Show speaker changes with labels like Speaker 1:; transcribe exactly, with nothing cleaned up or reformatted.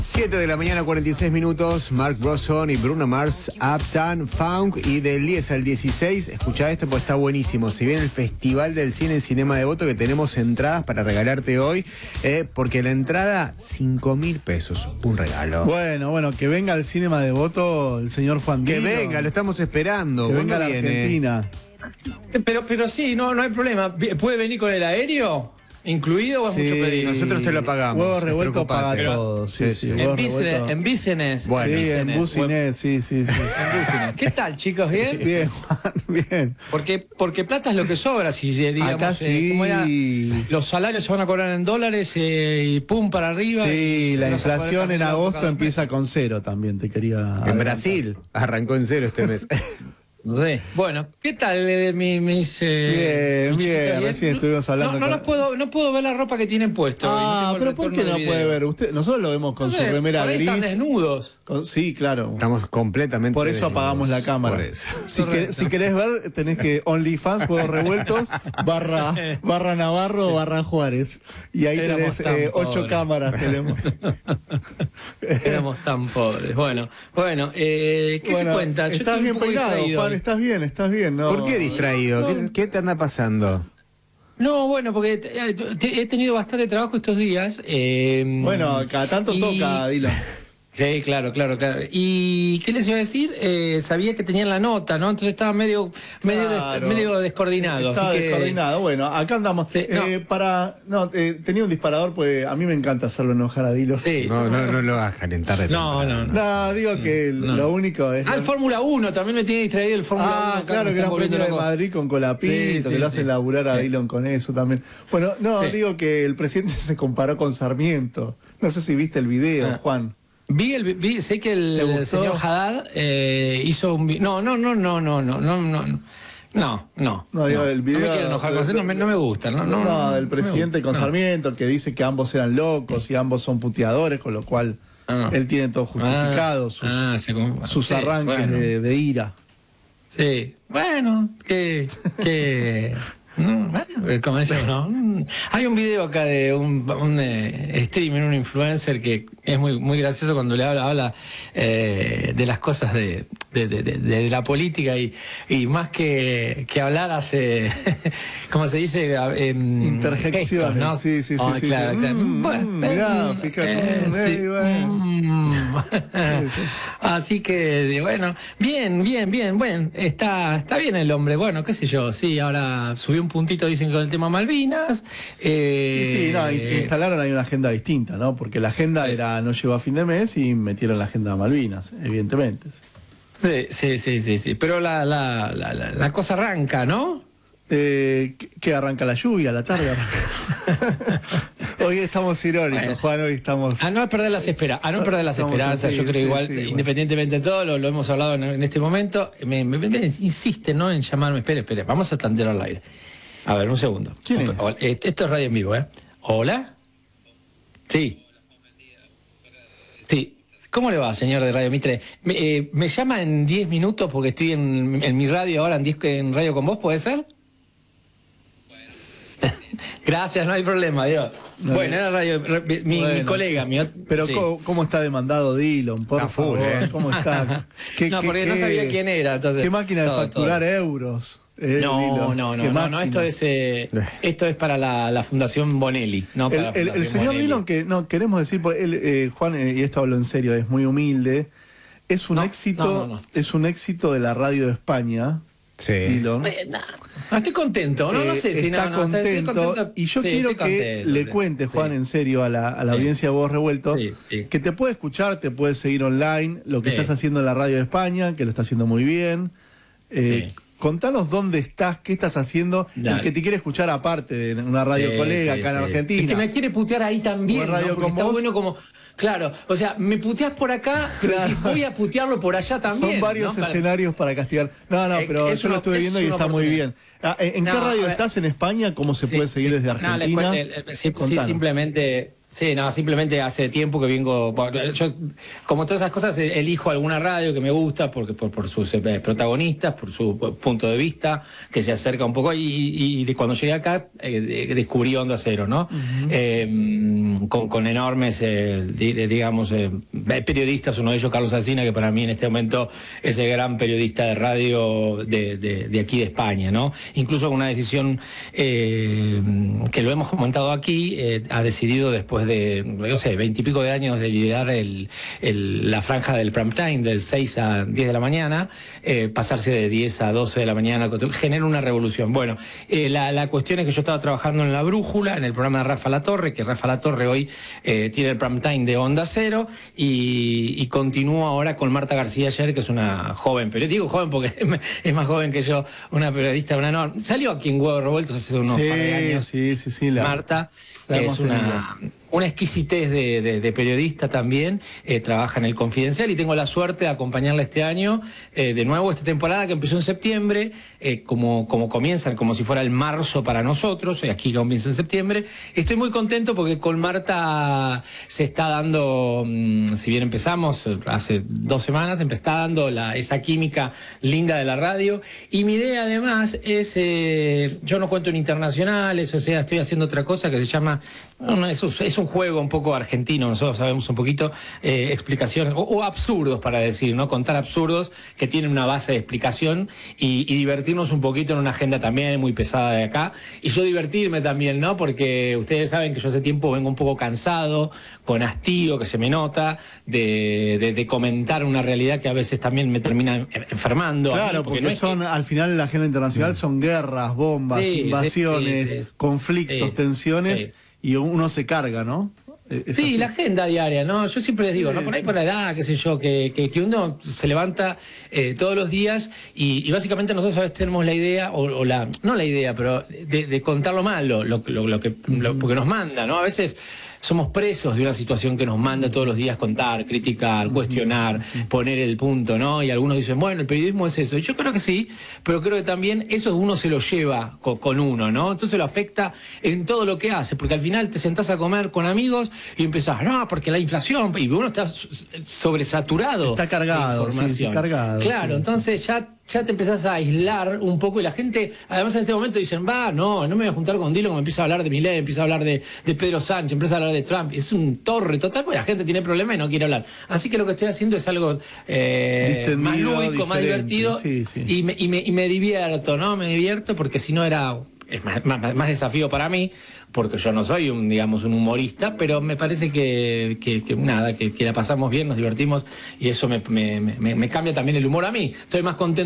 Speaker 1: siete de la mañana, cuarenta y seis minutos. Mark Ronson y Bruno Mars, Uptown Funk. Y del diez al dieciséis, escuchá esto porque está buenísimo. Se viene el Festival del Cine en Cinema Devoto, que tenemos entradas para regalarte hoy, eh, porque la entrada, cinco mil pesos, un regalo.
Speaker 2: Bueno, bueno, que venga al Cinema Devoto el señor Juan
Speaker 1: Que
Speaker 2: Dino.
Speaker 1: venga, lo estamos esperando.
Speaker 2: Que venga a la
Speaker 1: viene?
Speaker 2: Argentina.
Speaker 3: Pero, pero sí, no, no hay problema. ¿Puede venir con el aéreo incluido o es
Speaker 2: Sí,
Speaker 3: mucho pedir?
Speaker 1: Nosotros te lo pagamos.
Speaker 2: Huevo revuelto
Speaker 1: despreocupate.
Speaker 2: paga todo. Sí, sí,
Speaker 3: En
Speaker 2: huevo
Speaker 3: business,
Speaker 2: revuelto.
Speaker 3: en business.
Speaker 1: Bueno,
Speaker 2: Sí, en
Speaker 3: business,
Speaker 2: Business, sí, sí, sí.
Speaker 3: en business. ¿Qué tal, chicos? ¿Bien?
Speaker 2: Bien, Juan, bien.
Speaker 3: Porque, porque plata es lo que sobra, si digamos,
Speaker 2: Acá
Speaker 3: eh,
Speaker 2: sí.
Speaker 3: ¿cómo era? Los salarios se van a cobrar en dólares eh, y pum para arriba.
Speaker 2: Sí,
Speaker 3: y
Speaker 2: la
Speaker 3: se vas a poder
Speaker 2: inflación en
Speaker 3: caminar
Speaker 2: agosto
Speaker 3: cada
Speaker 2: empieza con cero también, te quería
Speaker 1: En
Speaker 2: adelantar.
Speaker 1: Brasil arrancó en cero este mes.
Speaker 3: Sí. Bueno, ¿qué tal eh, mi- mis eh,
Speaker 2: Bien,
Speaker 3: mis
Speaker 2: bien,
Speaker 3: chiquitas?
Speaker 2: recién estuvimos hablando
Speaker 3: No, no
Speaker 2: con-
Speaker 3: las puedo, no puedo ver la ropa que tienen puesto. hoy, no
Speaker 2: Ah,
Speaker 3: tengo el
Speaker 2: pero ¿por qué
Speaker 3: retorno
Speaker 2: no
Speaker 3: del
Speaker 2: puede
Speaker 3: video.
Speaker 2: ver? Usted, nosotros lo vemos con
Speaker 3: No
Speaker 2: su
Speaker 3: sé,
Speaker 2: remera
Speaker 3: por ahí están
Speaker 2: gris.
Speaker 3: desnudos.
Speaker 2: Con- sí, claro.
Speaker 1: Estamos completamente
Speaker 2: Por eso
Speaker 1: desnudos.
Speaker 2: apagamos la cámara.
Speaker 1: Por eso.
Speaker 2: Si, que-
Speaker 3: Correcto.
Speaker 2: si querés ver, tenés que OnlyFans, Juegos Revueltos, barra, barra Navarro, barra Juárez. Y ahí
Speaker 3: Éramos
Speaker 2: tenés
Speaker 3: tan
Speaker 2: eh, ocho
Speaker 3: pobres.
Speaker 2: cámaras. Tenemos.
Speaker 3: Éramos tan pobres. Bueno, bueno, eh, ¿qué
Speaker 2: Bueno,
Speaker 3: se cuenta? Yo
Speaker 2: estás
Speaker 3: estoy
Speaker 2: bien
Speaker 3: un poco
Speaker 2: peinado,
Speaker 3: distraído
Speaker 2: Juan,
Speaker 3: hoy.
Speaker 2: estás bien, estás bien. ¿No?
Speaker 1: ¿Por qué distraído? ¿Qué, qué te anda pasando?
Speaker 3: No, bueno, porque te- te- he tenido bastante trabajo estos días. eh,
Speaker 2: Bueno, cada tanto
Speaker 3: y-
Speaker 2: toca, Dylan.
Speaker 3: Sí, claro, claro, claro. ¿Y qué les iba a decir? Eh, sabía que tenían la nota, ¿no? Entonces estaba medio, medio, des-
Speaker 2: Claro.
Speaker 3: medio descoordinado.
Speaker 2: Estaba
Speaker 3: así que-
Speaker 2: descoordinado. Bueno, acá andamos.
Speaker 3: Sí, no.
Speaker 2: Eh, para, no, eh, tenía un disparador, pues a mí me encanta hacerlo enojar a Dylan.
Speaker 3: Sí.
Speaker 1: No, no, no lo hagas calentar de
Speaker 3: No,
Speaker 1: temprano.
Speaker 3: no, no.
Speaker 2: No, digo que
Speaker 3: No.
Speaker 2: lo único es.
Speaker 3: Ah, el Fórmula uno, también me tiene distraído el Fórmula uno.
Speaker 2: Ah,
Speaker 3: acá
Speaker 2: claro,
Speaker 3: me
Speaker 2: que
Speaker 3: están
Speaker 2: Gran Premio
Speaker 3: volviendo
Speaker 2: de
Speaker 3: loco.
Speaker 2: Madrid con Colapinto,
Speaker 3: Sí, sí,
Speaker 2: que lo hacen
Speaker 3: sí.
Speaker 2: laburar a
Speaker 3: Sí.
Speaker 2: Dylan con eso también. Bueno, no,
Speaker 3: Sí.
Speaker 2: digo que el presidente se comparó con Sarmiento. No sé si viste el video,
Speaker 3: Ah.
Speaker 2: Juan.
Speaker 3: Vi el, vi, sé que el,
Speaker 2: ¿Te gustó?
Speaker 3: señor Haddad eh, hizo un vi- no, no, no, no, no, no, no, no, no, no, no,
Speaker 2: No, digo, el video
Speaker 3: no me quiero enojar con eso, no me, no me gusta, no, no,
Speaker 2: No,
Speaker 3: no,
Speaker 2: del presidente
Speaker 3: no,
Speaker 2: con
Speaker 3: no.
Speaker 2: Sarmiento, que dice que ambos eran locos y ambos son puteadores, con lo cual
Speaker 3: Ah.
Speaker 2: él tiene todo justificado,
Speaker 3: Ah,
Speaker 2: sus,
Speaker 3: ah, se com-
Speaker 2: sus
Speaker 3: sí,
Speaker 2: arranques
Speaker 3: bueno.
Speaker 2: de, de ira.
Speaker 3: Sí, bueno, que, que, no, bueno, como decimos, no. Mm, Hay un video acá de un, un eh, streamer, un influencer que es muy, muy gracioso cuando le habla, habla eh, de las cosas de, de, de, de- de la política y, y más que, que hablar hace, ¿cómo se dice? Eh,
Speaker 2: Interjecciones,
Speaker 3: gestos, ¿no?
Speaker 2: sí, sí, sí,
Speaker 3: Ah,
Speaker 2: sí,
Speaker 3: claro,
Speaker 2: sí.
Speaker 3: claro.
Speaker 2: Mm,
Speaker 3: Bueno,
Speaker 2: mm, mirá,
Speaker 3: eh,
Speaker 2: fíjate,
Speaker 3: eh,
Speaker 2: mm,
Speaker 3: sí,
Speaker 2: eh, bueno.
Speaker 3: mm. Así que, bueno, bien, bien, bien, bueno, está, está bien el hombre, bueno, qué sé yo, sí, ahora subió un puntito, dicen, con el tema Malvinas. eh,
Speaker 2: Sí, no, in- instalaron ahí una agenda distinta, ¿no? Porque la agenda era no llegó a fin de mes y metieron la agenda de Malvinas, evidentemente.
Speaker 3: Sí, sí, sí, sí, sí, pero la, la, la, la, la cosa arranca, ¿no?
Speaker 2: Eh, ¿qué- ¿Qué arranca la lluvia? ¿La tarde arranca? Hoy estamos irónicos,
Speaker 3: Bueno.
Speaker 2: Juan, hoy estamos...
Speaker 3: A no perder las esperanzas, a no perder las
Speaker 2: Estamos
Speaker 3: esperanzas,
Speaker 2: así,
Speaker 3: yo creo
Speaker 2: sí,
Speaker 3: igual,
Speaker 2: sí, bueno.
Speaker 3: independientemente de todo, lo, lo hemos hablado en, en este momento, me, me, me insiste, ¿no?, en llamarme, espere, espere, vamos a tantear al aire. A ver, un segundo.
Speaker 2: ¿Quién es?
Speaker 3: Hola, eh, Esto es radio en vivo, ¿eh? ¿Hola? Sí. Sí. ¿Cómo le va, señor de Radio Mitre? Me, eh, me llama en diez minutos porque estoy en, en mi radio ahora, en, diez en Radio con Vos, ¿puede ser? Gracias, no hay problema, Dios.
Speaker 2: No,
Speaker 3: bueno,
Speaker 2: no.
Speaker 3: era radio, mi, mi-
Speaker 2: Bueno.
Speaker 3: mi colega, mi ot-
Speaker 2: Pero
Speaker 3: sí.
Speaker 2: ¿cómo, cómo está demandado Dillon? Por
Speaker 1: Está full,
Speaker 2: favor,
Speaker 1: ¿eh?
Speaker 2: ¿cómo está? ¿Qué,
Speaker 3: No,
Speaker 2: qué-
Speaker 3: porque no
Speaker 2: qué-
Speaker 3: sabía quién era, entonces,
Speaker 2: ¿Qué máquina de
Speaker 3: todo,
Speaker 2: facturar euros? eh,
Speaker 3: No,
Speaker 2: Dillon?
Speaker 3: no,
Speaker 2: ¿Qué
Speaker 3: no, no, no,
Speaker 2: máquina?
Speaker 3: esto es eh, esto es para la, la Fundación Bonelli, no para
Speaker 2: El,
Speaker 3: la
Speaker 2: el- el
Speaker 3: Fundación
Speaker 2: señor
Speaker 3: Bonelli.
Speaker 2: Dillon, que no queremos decir, porque él, eh, Juan, eh, y esto hablo en serio, es muy humilde, es un
Speaker 3: No,
Speaker 2: éxito,
Speaker 3: no, no, no.
Speaker 2: es un éxito de la radio de España,
Speaker 1: Sí.
Speaker 2: Dillon.
Speaker 3: Eh, no, no, estoy contento, no, no
Speaker 2: Eh,
Speaker 3: sé si
Speaker 2: está,
Speaker 3: no, no, estoy
Speaker 2: contento,
Speaker 3: contento.
Speaker 2: y yo
Speaker 3: Sí,
Speaker 2: quiero
Speaker 3: estoy
Speaker 2: que
Speaker 3: contento,
Speaker 2: le
Speaker 3: sí.
Speaker 2: cuente, Juan,
Speaker 3: Sí.
Speaker 2: en serio a la, a la
Speaker 3: Sí.
Speaker 2: audiencia de Voz Revuelto,
Speaker 3: Sí, sí.
Speaker 2: que te puede escuchar, te puede seguir online, lo que
Speaker 3: Sí.
Speaker 2: estás haciendo en la radio de España, que lo está haciendo muy bien. Eh,
Speaker 3: Sí.
Speaker 2: Contanos dónde estás, qué estás haciendo,
Speaker 3: Dale.
Speaker 2: el que te quiere escuchar aparte de una radio
Speaker 3: Sí,
Speaker 2: colega
Speaker 3: sí,
Speaker 2: acá en
Speaker 3: sí.
Speaker 2: Argentina.
Speaker 3: Es que me quiere putear ahí también,
Speaker 2: O en Radio
Speaker 3: ¿no? Porque
Speaker 2: con
Speaker 3: está
Speaker 2: Vos.
Speaker 3: bueno como... Claro, o sea, me puteás por acá, pero
Speaker 2: Claro.
Speaker 3: si voy a putearlo por allá también.
Speaker 2: Son varios
Speaker 3: ¿no? Para-
Speaker 2: escenarios para castigar. No, no,
Speaker 3: Eh,
Speaker 2: pero
Speaker 3: es
Speaker 2: yo lo
Speaker 3: una-
Speaker 2: estuve
Speaker 3: es
Speaker 2: viendo y
Speaker 3: una
Speaker 2: está muy
Speaker 3: oportunidad.
Speaker 2: bien. Ah, ¿En en qué
Speaker 3: No, a
Speaker 2: radio
Speaker 3: ver.
Speaker 2: estás en España? ¿Cómo se
Speaker 3: Sí,
Speaker 2: puede seguir
Speaker 3: sí.
Speaker 2: desde
Speaker 3: No, le
Speaker 2: Argentina?
Speaker 3: cuento, eh, eh, sí, sí,
Speaker 2: Contanos.
Speaker 3: simplemente Sí, no, simplemente hace tiempo que vengo. Yo, como todas esas cosas, elijo alguna radio que me gusta porque por, por sus eh, protagonistas, por su punto de vista, que se acerca un poco. Y, y cuando llegué acá, eh, descubrí Onda Cero, ¿no? Uh-huh. eh, con, con enormes, eh, digamos, eh, periodistas, uno de ellos, Carlos Alsina, que para mí en este momento es el gran periodista de radio de, de, de aquí de España, ¿no? Incluso con una decisión eh, que lo hemos comentado aquí, eh, ha decidido después de, no sé, veintipico de años de liderar el, el, la franja del prime time, del seis a diez de la mañana, eh, pasarse de diez a doce de la mañana, genera una revolución. Bueno, eh, la, la cuestión es que yo estaba trabajando en La Brújula, en el programa de Rafa Latorre, que Rafa Latorre hoy eh, tiene el prime time de Onda Cero, y, y continúo ahora con Marta García Ayer, que es una joven periodista, digo joven porque es más joven que yo, una periodista, una enorme, salió aquí en Huevos Revueltos hace unos
Speaker 2: sí,
Speaker 3: par de años.
Speaker 2: Sí, sí, sí. La,
Speaker 3: Marta,
Speaker 2: la
Speaker 3: que es una... una exquisitez de, de, de periodista también, eh, trabaja en El Confidencial y tengo la suerte de acompañarla este año, eh, de nuevo esta temporada que empezó en septiembre, eh, como, como comienzan, como si fuera el marzo para nosotros, eh, aquí comienza en septiembre. Estoy muy contento porque con Marta se está dando, mmm, si bien empezamos hace dos semanas, me está dando la, esa química linda de la radio, y mi idea además es, eh, yo no cuento en internacionales, o sea, estoy haciendo otra cosa que se llama, no, es, es un juego un poco argentino, nosotros sabemos un poquito, eh, explicaciones, o, o absurdos para decir, ¿no? Contar absurdos que tienen una base de explicación y, y divertirnos un poquito en una agenda también muy pesada de acá. Y yo divertirme también, ¿no? Porque ustedes saben que yo hace tiempo vengo un poco cansado, con hastío, que se me nota, de, de, de comentar una realidad que a veces también me termina enfermando.
Speaker 2: Claro,
Speaker 3: mí,
Speaker 2: porque, porque
Speaker 3: no es
Speaker 2: son,
Speaker 3: que...
Speaker 2: al final en la agenda internacional son guerras, bombas,
Speaker 3: sí,
Speaker 2: invasiones,
Speaker 3: sí, sí, sí.
Speaker 2: conflictos,
Speaker 3: Sí,
Speaker 2: tensiones, sí. Y uno se carga, ¿no?
Speaker 3: Es sí, así. La agenda diaria, ¿no? Yo siempre les digo, sí, ¿no? Por ahí por la edad, qué sé yo, que, que, que uno se levanta eh, todos los días y, y básicamente nosotros a veces tenemos la idea, o, o la, no la idea, pero de, de contar lo malo, lo, lo, lo que, lo, porque nos manda, ¿no? A veces somos presos de una situación que nos manda todos los días contar, criticar, cuestionar, poner el punto, ¿no? Y algunos dicen, bueno, el periodismo es eso. Y yo creo que sí, pero creo que también eso uno se lo lleva con, con uno, ¿no? Entonces lo afecta en todo lo que hace, porque al final te sentás a comer con amigos y empezás, no, porque la inflación, y uno está sobresaturado.
Speaker 2: Está cargado,
Speaker 3: de información.
Speaker 2: Sí, sí, cargado.
Speaker 3: Claro,
Speaker 2: sí.
Speaker 3: Entonces ya... ya te empezás a aislar un poco y la gente, además en este momento dicen, va, no, no me voy a juntar con Dilo, que me empieza a hablar de Milei, empieza a hablar de, de Pedro Sánchez, empieza a hablar de Trump. Es un torre total, porque la gente tiene problemas y no quiere hablar. Así que lo que estoy haciendo es algo eh, más lúdico, más divertido,
Speaker 2: sí, sí.
Speaker 3: Y, me, y, me, y me divierto, ¿no? Me divierto porque si no era... es más, más, más desafío para mí, porque yo no soy un, digamos, un humorista, pero me parece que, que, que nada, que, que la pasamos bien, nos divertimos y eso me, me, me, me cambia también el humor a mí. Estoy más contento